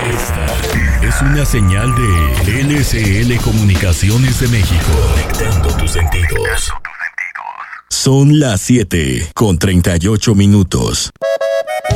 Esta es una señal de NSL Comunicaciones de México. Conectando tus sentidos. Son las 7:38.